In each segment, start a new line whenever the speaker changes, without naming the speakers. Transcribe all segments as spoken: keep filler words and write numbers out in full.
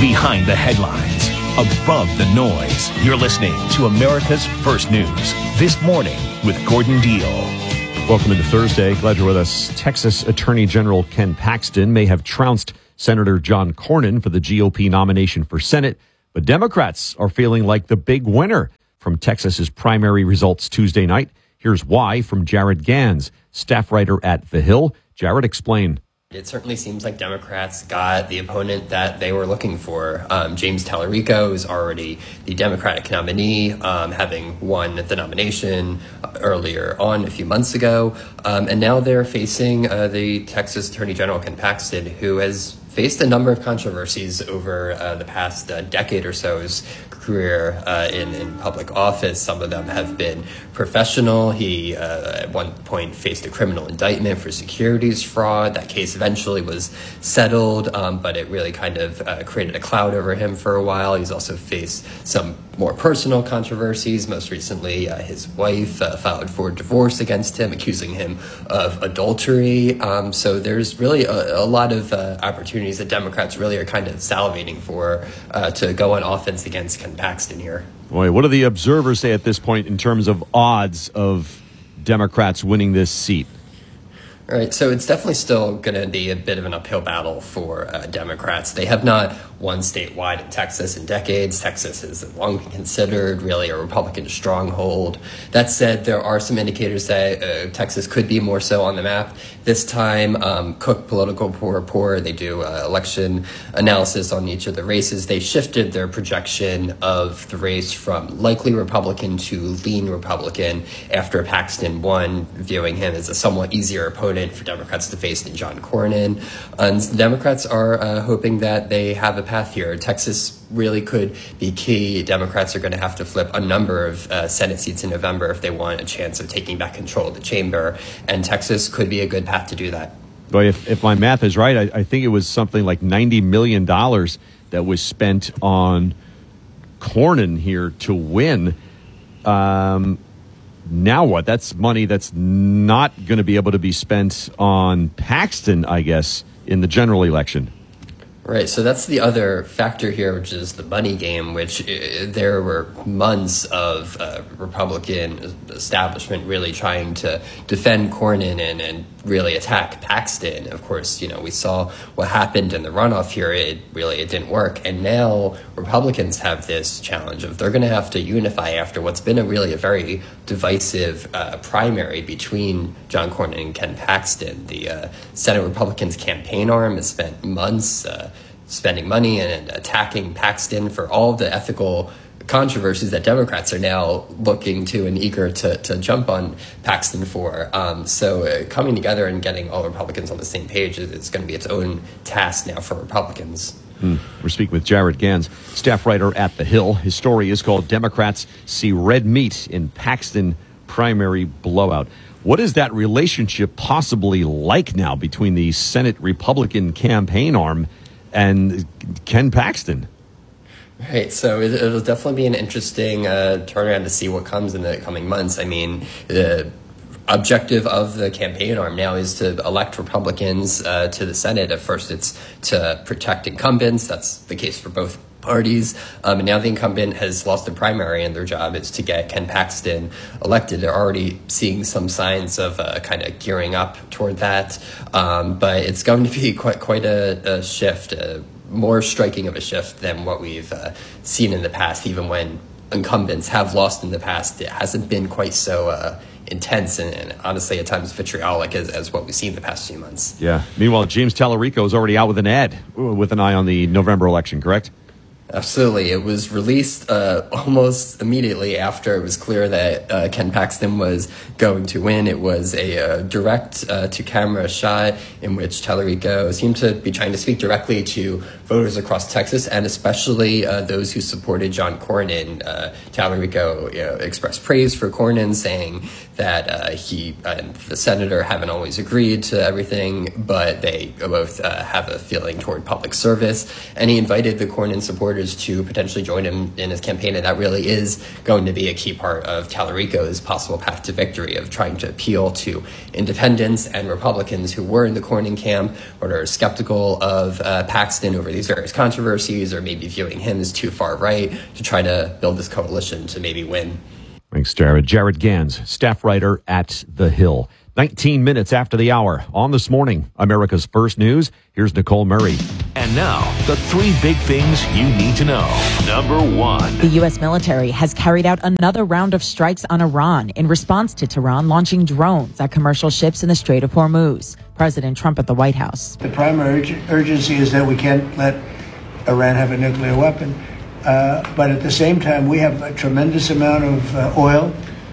Behind the headlines, above the noise, you're listening to America's First News. This Morning with Gordon Deal.
Welcome into Thursday. Glad you're with us. Texas Attorney General Ken Paxton may have trounced Senator John Cornyn for the G O P nomination for Senate, but Democrats are feeling like the big winner from Texas's primary results Tuesday night. Here's why from Jared Gans, staff writer at The Hill. Jared, explain.
It certainly seems like Democrats got the opponent that they were looking for. Um, James Talarico is already the Democratic nominee, um, having won the nomination earlier on a few months ago. Um, and now they're facing uh, the Texas Attorney General Ken Paxton, who has faced a number of controversies over uh, the past uh, decade or so's career uh, in, in public office. Some of them have been professional. He uh, at one point faced a criminal indictment for securities fraud. That case eventually was settled, um, but it really kind of uh, created a cloud over him for a while. He's also faced some more personal controversies. Most recently, uh, his wife uh, filed for divorce against him, accusing him of adultery. Um, so there's really a, a lot of uh, opportunities that Democrats really are kind of salivating for uh, to go on offense against Ken Paxton here.
Boy, what do the observers say at this point in terms of odds of Democrats winning this seat?
All right, so it's definitely still going to be a bit of an uphill battle for uh, Democrats. They have not won statewide in Texas in decades. Texas has long been considered really a Republican stronghold. That said, there are some indicators that uh, Texas could be more so on the map. This time, um, Cook Political Report, they do uh, election analysis on each of the races. They shifted their projection of the race from likely Republican to lean Republican after Paxton won, viewing him as a somewhat easier opponent for Democrats to face than John Cornyn. And the Democrats are uh, hoping that they have a path here. Texas really could be key. Democrats are going to have to flip a number of uh, Senate seats in November if they want a chance of taking back control of the chamber, and Texas could be a good path to do that.
Boy, if, if my math is right, I, I think it was something like ninety million dollars that was spent on Cornyn here to win. Um, now what? That's money that's not going to be able to be spent on Paxton, I guess, in the general election.
Right, so that's the other factor here, which is the money game, which uh, there were months of uh, Republican establishment really trying to defend Cornyn and, and really attack Paxton. Of course, you know, we saw what happened in the runoff here. It really, it didn't work. And now Republicans have this challenge of they're going to have to unify after what's been a really a very divisive uh, primary between John Cornyn and Ken Paxton. The uh, Senate Republicans campaign arm has spent months uh, spending money and attacking Paxton for all of the ethical controversies that Democrats are now looking to and eager to, to jump on Paxton for. Um, so uh, coming together and getting all Republicans on the same page is, is going to be its own task now for Republicans.
Hmm. We're speaking with Jared Gans, staff writer at The Hill. His story is called Democrats See Red Meat in Paxton Primary Blowout. What is that relationship possibly like now between the Senate Republican campaign arm and Ken Paxton?
Right, so it, it'll definitely be an interesting uh, turnaround to see what comes in the coming months. I mean, the objective of the campaign arm now is to elect Republicans uh, to the Senate. At first, it's to protect incumbents. That's the case for both parties. Um, and now the incumbent has lost the primary, and their job is to get Ken Paxton elected. They're already seeing some signs of uh, kind of gearing up toward that. Um, but it's going to be quite quite a, a shift, uh, more striking of a shift than what we've uh, seen in the past. Even when incumbents have lost in the past, it hasn't been quite so uh, intense and, and honestly at times vitriolic as, as what we've seen the past few months.
Yeah. Meanwhile, James Talarico is already out with an ad with an eye on the November election, correct?
Absolutely. It was released uh, almost immediately after it was clear that uh, Ken Paxton was going to win. It was a uh, direct-to-camera uh, shot in which Talarico seemed to be trying to speak directly to voters across Texas, and especially uh, those who supported John Cornyn. Uh, Talarico you know, expressed praise for Cornyn, saying that uh, he and the senator haven't always agreed to everything, but they both uh, have a feeling toward public service. And he invited the Cornyn supporters supporters to potentially join him in his campaign. And that really is going to be a key part of Tallarico's possible path to victory, of trying to appeal to independents and Republicans who were in the Cornyn camp or are skeptical of uh, Paxton over these various controversies, or maybe viewing him as too far right, to try to build this coalition to maybe win.
Thanks, Jared. Jared Gans, staff writer at The Hill. nineteen minutes after the hour on This Morning, America's First News. Here's Nicole Murray.
And now, the three big things you need to know. Number one.
The U S military has carried out another round of strikes on Iran in response to Tehran launching drones at commercial ships in the Strait of Hormuz. President Trump at the White House.
The primary urg- urgency is that we can't let Iran have a nuclear weapon. Uh, but at the same time, we have a tremendous amount of uh, oil,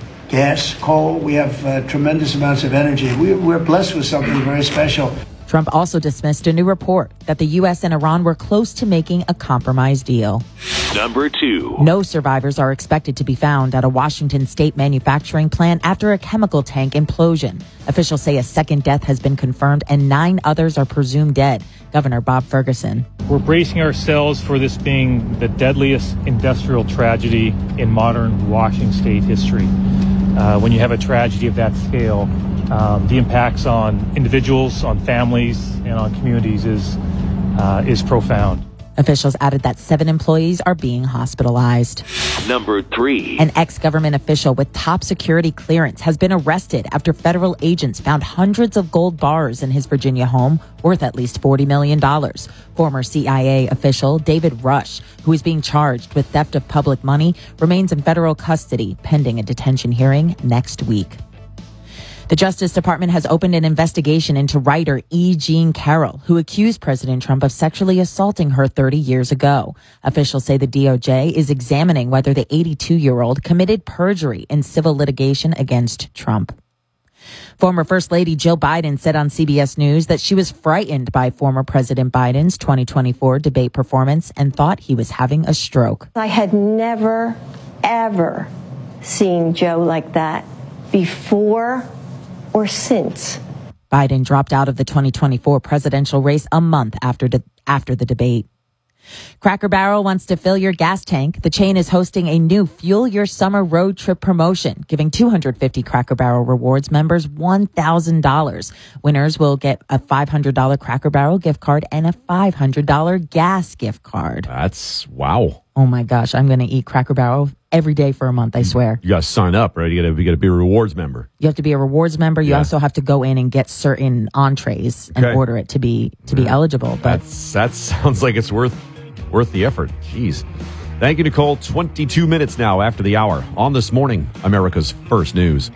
gas, coal. We have uh, tremendous amounts of energy. We, we're blessed with something very special.
Trump also dismissed a new report that the U S and Iran were close to making a compromise deal.
Number two.
No survivors are expected to be found at a Washington state manufacturing plant after a chemical tank implosion. Officials say a second death has been confirmed and nine others are presumed dead. Governor Bob Ferguson.
We're bracing ourselves for this being the deadliest industrial tragedy in modern Washington state history. Uh, when you have a tragedy of that scale, um, the impacts on individuals, on families, and on communities is uh, is profound.
Officials added that seven employees are being hospitalized.
Number three.
An ex-government official with top security clearance has been arrested after federal agents found hundreds of gold bars in his Virginia home worth at least forty million dollars. Former C I A official David Rush, who is being charged with theft of public money, remains in federal custody pending a detention hearing next week. The Justice Department has opened an investigation into writer E. Jean Carroll, who accused President Trump of sexually assaulting her thirty years ago. Officials say the D O J is examining whether the eighty-two-year-old committed perjury in civil litigation against Trump. Former First Lady Jill Biden said on C B S News that she was frightened by former President Biden's twenty twenty-four debate performance and thought he was having a stroke.
I had never, ever seen Joe like that before or since.
Biden dropped out of the twenty twenty-four presidential race a month after de- after the debate. Cracker Barrel wants to fill your gas tank. The chain is hosting a new Fuel Your Summer road trip promotion, giving two hundred fifty Cracker Barrel Rewards members one thousand dollars. Winners will get a five hundred dollars Cracker Barrel gift card and a five hundred dollars gas gift card.
That's wow.
Oh my gosh, I'm going to eat Cracker Barrel every day for a month, I swear.
You got to sign up, right? You got to you got to be a rewards member.
You have to be a rewards member. You
Yeah.
also have to go in and get certain entrees and
Okay.
order it to be to be eligible. But
That's that sounds like it's worth worth the effort. Jeez. Thank you, Nicole. twenty-two minutes now after the hour on This Morning, America's First News.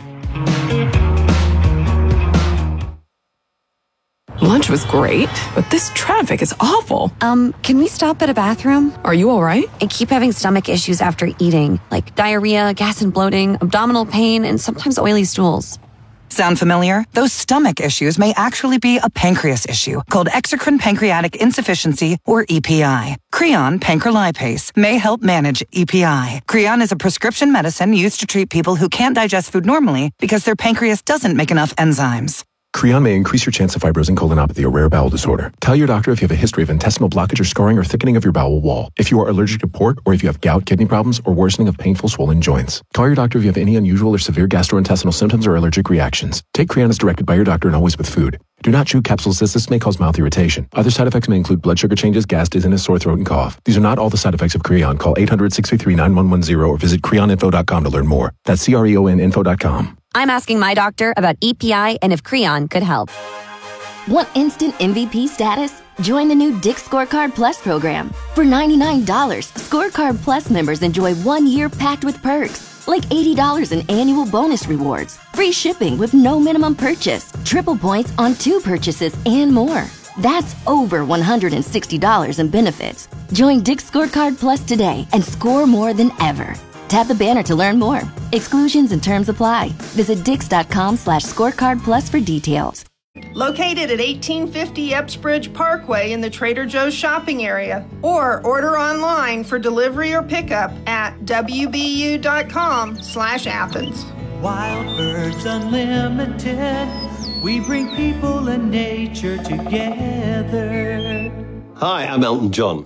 Lunch was great, but this traffic is awful.
Um, can we stop at a bathroom?
Are you all right?
I keep having stomach issues after eating, like diarrhea, gas and bloating, abdominal pain, and sometimes oily stools.
Sound familiar? Those stomach issues may actually be a pancreas issue called exocrine pancreatic insufficiency, or E P I. Creon pancrelipase may help manage E P I. Creon is a prescription medicine used to treat people who can't digest food normally because their pancreas doesn't make enough enzymes.
Creon may increase your chance of fibrosing colonopathy, a rare bowel disorder. Tell your doctor if you have a history of intestinal blockage or scarring or thickening of your bowel wall, if you are allergic to pork, or if you have gout, kidney problems, or worsening of painful swollen joints. Call your doctor if you have any unusual or severe gastrointestinal symptoms or allergic reactions. Take Creon as directed by your doctor and always with food. Do not chew capsules as this may cause mouth irritation. Other side effects may include blood sugar changes, gas, dizziness, sore throat, and cough. These are not all the side effects of Creon. Call eight hundred, six three three, nine one one zero or visit creon info dot com to learn more. That's C R E O N info dot com.
I'm asking my doctor about E P I and if Creon could help.
Want instant M V P status? Join the new Dick's Scorecard Plus program. For ninety-nine dollars, Scorecard Plus members enjoy one year packed with perks, like eighty dollars in annual bonus rewards, free shipping with no minimum purchase, triple points on two purchases, and more. That's over one hundred sixty dollars in benefits. Join Dick's Scorecard Plus today and score more than ever. Tap the banner to learn more. Exclusions and terms apply. Visit dix.com slash scorecard plus for details.
Located at eighteen fifty Epsbridge Parkway in the Trader Joe's shopping area. Or order online for delivery or pickup at wbu.com slash Athens.
Wild Birds Unlimited. We bring people and nature together.
Hi, I'm Elton John.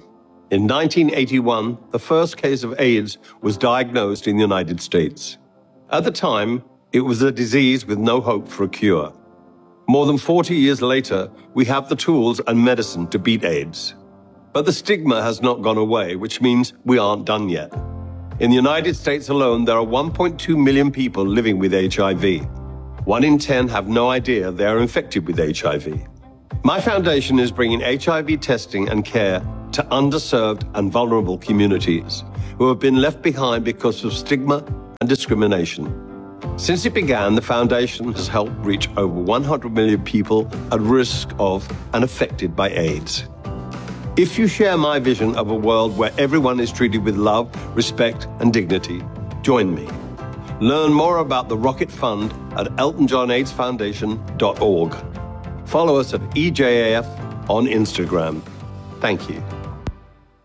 In nineteen eighty-one, the first case of AIDS was diagnosed in the United States. At the time, it was a disease with no hope for a cure. More than forty years later, we have the tools and medicine to beat AIDS. But the stigma has not gone away, which means we aren't done yet. In the United States alone, there are one point two million people living with H I V. One in ten have no idea they are infected with H I V. My foundation is bringing H I V testing and care to underserved and vulnerable communities who have been left behind because of stigma and discrimination. Since it began, the foundation has helped reach over one hundred million people at risk of and affected by AIDS. If you share my vision of a world where everyone is treated with love, respect, and dignity, join me. Learn more about the Rocket Fund at elton john aids foundation dot org. Follow us at E J A F on Instagram. Thank you.